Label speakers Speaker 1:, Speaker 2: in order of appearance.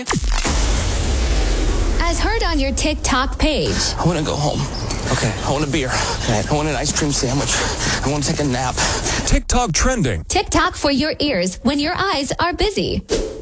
Speaker 1: As heard on your TikTok page.
Speaker 2: I want to go home.
Speaker 3: Okay.
Speaker 2: I want a beer.
Speaker 3: Right.
Speaker 2: I want an ice cream sandwich. I want to take a nap.
Speaker 4: TikTok trending.
Speaker 1: TikTok for your ears when your eyes are busy.